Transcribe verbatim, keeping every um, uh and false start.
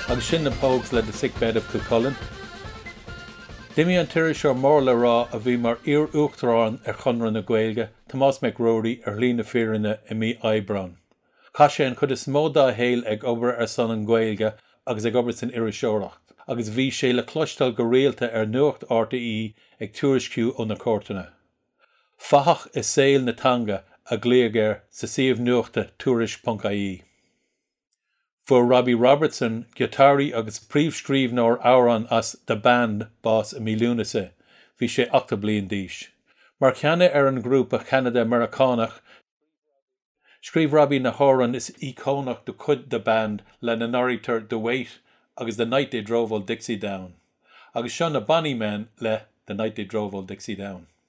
agus sin na pógs le the sick bed of Cuchulainn. Dimi an tuiri seo mór le rá a bhí mar iar uachtarán ar chunran na Gaeilge, Tomás Mac Rory ar lína fírinne i mí Oibreán. Cá sé an chud is mó dá héil ag obair ar son an Gaeilge agus ag obair san irisseoireacht, agus bhí sé le cloisteáil go réalta ar nuacht R T E ag tuairisciú ó na Cortaine. Fachach is saoil na Tanga a gléagéir sa siomh nuachta tuairis dot I E. Fuair Robbie Robertson, giotari agus príomhscríbhneoir áran as The Band bás i mí Lúnasa, bhí sé achta bliain díos. Mar cheanna ar an grúpa Canada Americánach, scríb Robbie na háran is icónach do chud The Band le na narrator The Wait agus The Night They Drove Old Dixie Down, agus seo na Bonnie Men le The Night They Drove Old Dixie Down.